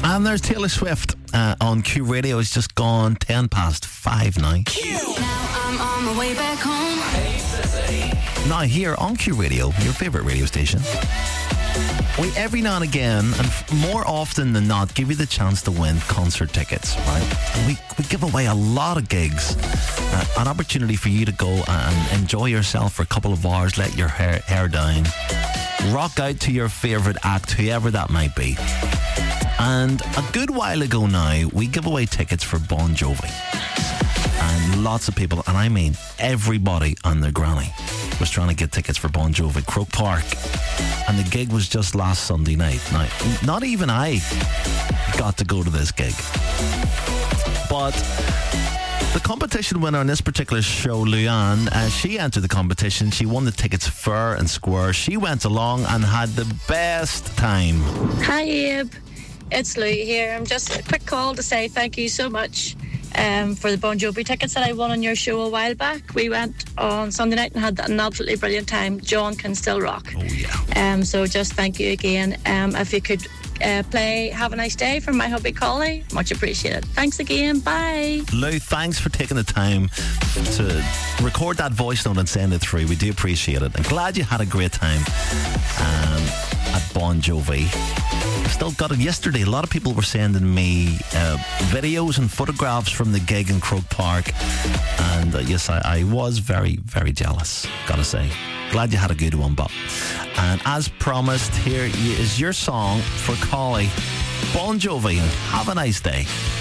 And there's Taylor Swift on Q Radio. It's just gone 5:10 now. Now I'm on my way back home. Now here on Q Radio, your favourite radio station, we every now and again, and more often than not, give you the chance to win concert tickets, right? And we give away a lot of gigs, an opportunity for you to go and enjoy yourself for a couple of hours, let your hair down, rock out to your favourite act, whoever that might be. And a good while ago now, we give away tickets for Bon Jovi. And lots of people, and I mean everybody on their granny, was trying to get tickets for Bon Jovi, Croke Park. And the gig was just last Sunday night. Now, not even I got to go to this gig. But the competition winner on this particular show, Luann, she entered the competition. She won the tickets fair and square. She went along and had the best time. Hi, Abe. It's Lou here. I'm just a quick call to say thank you so much for the Bon Jovi tickets that I won on your show a while back. We went on Sunday night and had an absolutely brilliant time. John can still rock. Oh, yeah. So just thank you again. If you could play Have a Nice Day from my hubby Collie, much appreciated. Thanks again. Bye. Lou, thanks for taking the time to record that voice note and send it through. We do appreciate it. I'm glad you had a great time at Bon Jovi. Still got it yesterday. A lot of people were sending me videos and photographs from the gig in Croke Park. And yes, I was very, very jealous, gotta say. Glad you had a good one, Bob. And as promised, here is your song for Collie, Bon Jovi, and Have a Nice Day.